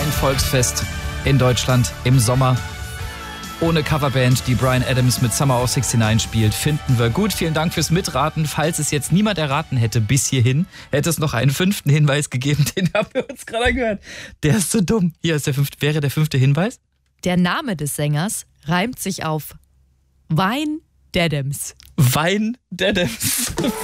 ein Volksfest in Deutschland im Sommer. Ohne Coverband, die Bryan Adams mit Summer of '69 spielt, finden wir gut. Vielen Dank fürs Mitraten. Falls es jetzt niemand erraten hätte bis hierhin, hätte es noch einen 5. Hinweis gegeben. Den haben wir uns gerade gehört. Der ist so dumm. Hier ist wäre der 5. Hinweis. Der Name des Sängers reimt sich auf Wyn Dadams. Wyn Dadams.